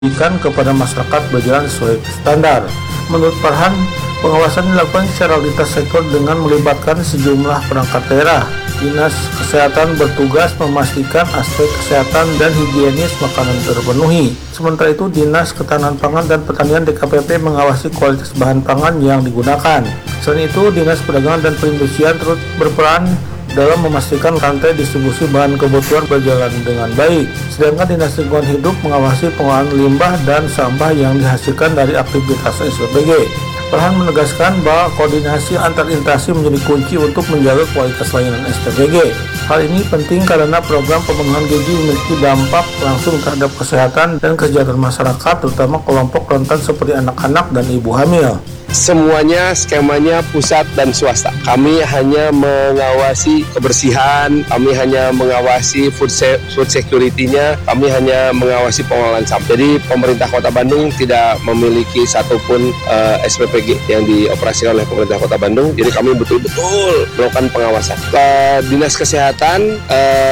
diberikan kepada masyarakat berjalan sesuai standar. Menurut Farhan, pengawasan dilakukan secara lintas sektor dengan melibatkan sejumlah perangkat daerah. Dinas Kesehatan bertugas memastikan aspek kesehatan dan higienis makanan terpenuhi. Sementara itu, Dinas Ketahanan Pangan dan Pertanian DKPP mengawasi kualitas bahan pangan yang digunakan. Selain itu, Dinas Perdagangan dan Perindustrian turut berperan dalam memastikan rantai distribusi bahan kebutuhan berjalan dengan baik. Sedangkan Dinas Lingkungan Hidup mengawasi pengolahan limbah dan sampah yang dihasilkan dari aktivitas SPPG. Farhan menegaskan bahwa koordinasi antar instansi menjadi kunci untuk menjaga kualitas layanan SPPG. Hal ini penting karena program pemenuhan gizi memiliki dampak langsung terhadap kesehatan dan kesejahteraan masyarakat, terutama kelompok rentan seperti anak-anak dan ibu hamil. Semuanya skemanya pusat dan swasta. Kami hanya mengawasi kebersihan, kami hanya mengawasi food security-nya, kami hanya mengawasi pengolahan sampah. Jadi pemerintah Kota Bandung tidak memiliki satupun SPPG yang dioperasikan oleh pemerintah Kota Bandung. Jadi kami betul-betul melakukan pengawasan. Dinas Kesehatan,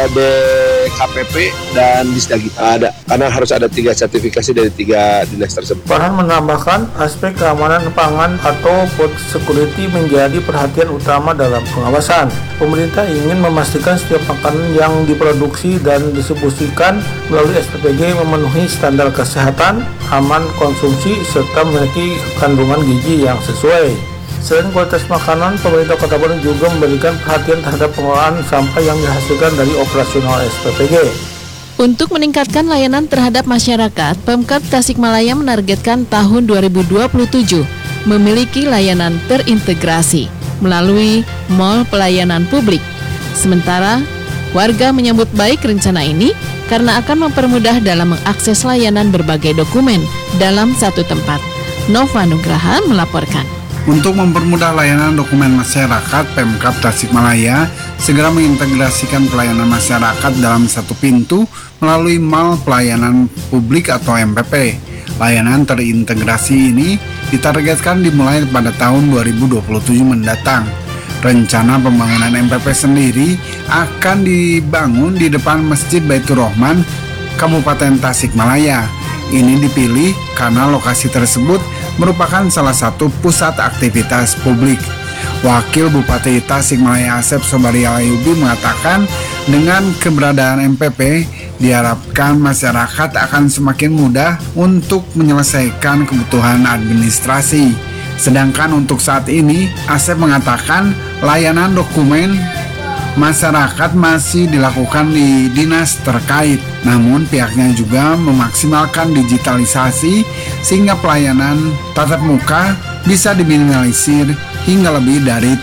DKPP, dan Disdagri ada, karena harus ada 3 sertifikasi dari 3 dinas tersebut. Farhan menambahkan aspek keamanan pangan atau food security menjadi perhatian utama dalam pengawasan. Pemerintah ingin memastikan setiap makanan yang diproduksi dan distribusikan melalui SPPG memenuhi standar kesehatan, aman konsumsi, serta memiliki kandungan gizi yang sesuai. Selain kualitas makanan, pemerintah Kota Bandung juga memberikan perhatian terhadap pengolahan sampah yang dihasilkan dari operasional SPPG. Untuk meningkatkan layanan terhadap masyarakat, Pemkab Tasikmalaya menargetkan tahun 2027 memiliki layanan terintegrasi melalui Mall Pelayanan Publik. Sementara, warga menyambut baik rencana ini karena akan mempermudah dalam mengakses layanan berbagai dokumen dalam satu tempat. Nova Nugraha melaporkan. Untuk mempermudah layanan dokumen masyarakat, Pemkab Tasikmalaya segera mengintegrasikan pelayanan masyarakat dalam satu pintu melalui Mall Pelayanan Publik atau MPP. Layanan terintegrasi ini ditargetkan dimulai pada tahun 2027 mendatang. Rencana pembangunan MPP sendiri akan dibangun di depan Masjid Baitur Rahman, Kabupaten Tasikmalaya. Ini dipilih karena lokasi tersebut merupakan salah satu pusat aktivitas publik. Wakil Bupati Tasikmalaya Asep Sobarialayubi mengatakan dengan keberadaan MPP diharapkan masyarakat akan semakin mudah untuk menyelesaikan kebutuhan administrasi. Sedangkan untuk saat ini, Asep mengatakan layanan dokumen masyarakat masih dilakukan di dinas terkait. Namun pihaknya juga memaksimalkan digitalisasi sehingga pelayanan tatap muka bisa diminimalisir hingga lebih dari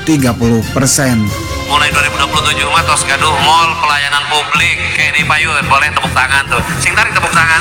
30%. Mulai 2027 mah tos gaduh Mall Pelayanan Publik kayak di Payun, boleh tepuk tangan tuh. Sing tarik tepuk tangan.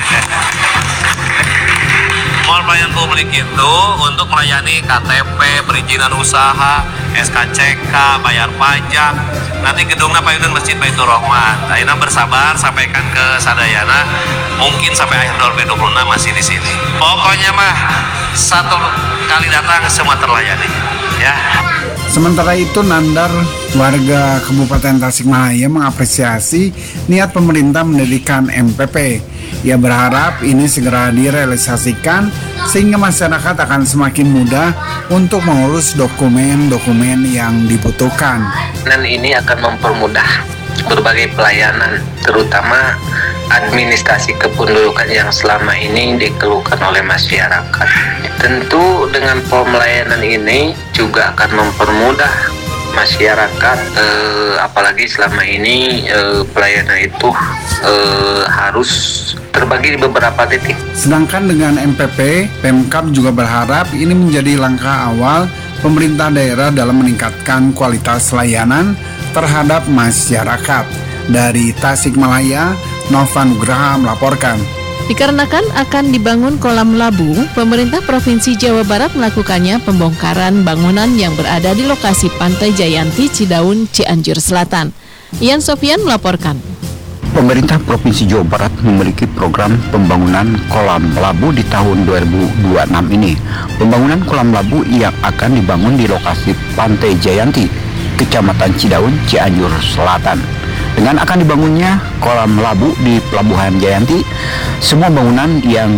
Mall Pelayanan Publik itu untuk melayani KTP, perizinan usaha, SKCK, bayar pajak. Nanti gedungnya Payun Masjid Baitur Rahman. Ayeuna bersabar sampaikan ke sadayana, mungkin sampai akhir 2026 masih di sini. Pokoknya mah satu kali datang semua terlayani, ya. Sementara itu, Nandar, warga Kabupaten Tasikmalaya, mengapresiasi niat pemerintah mendirikan MPP. Ia berharap ini segera direalisasikan sehingga masyarakat akan semakin mudah untuk mengurus dokumen-dokumen yang dibutuhkan. Dan ini akan mempermudah berbagai pelayanan, terutama administrasi kependudukan yang selama ini dikeluhkan oleh masyarakat. Tentu dengan pelayanan ini juga akan mempermudah masyarakat, apalagi selama ini pelayanan itu harus terbagi di beberapa titik. Sedangkan dengan MPP, Pemkab juga berharap ini menjadi langkah awal pemerintah daerah dalam meningkatkan kualitas layanan terhadap masyarakat. Dari Tasikmalaya, Nova Nugraha melaporkan. Dikarenakan akan dibangun kolam labu, pemerintah Provinsi Jawa Barat melakukannya pembongkaran bangunan yang berada di lokasi Pantai Jayanti, Cidaun, Cianjur Selatan. Ian Sofian melaporkan. Pemerintah Provinsi Jawa Barat memiliki program pembangunan kolam labu di tahun 2026 ini. Pembangunan kolam labu yang akan dibangun di lokasi Pantai Jayanti, Kecamatan Cidaun, Cianjur Selatan. Dengan akan dibangunnya kolam labu di Pelabuhan Jayanti, semua bangunan yang